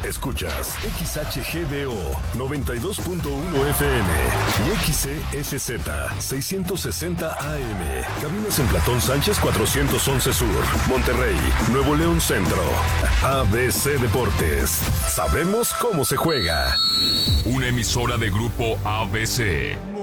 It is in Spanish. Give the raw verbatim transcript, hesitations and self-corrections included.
Escuchas X H G D O noventa y dos punto uno F M y X C S Z seiscientos sesenta A M. Cabinas en Platón Sánchez cuatrocientos once Sur, Monterrey, Nuevo León Centro. A B C Deportes. Sabemos cómo se juega. Una emisora de Grupo A B C.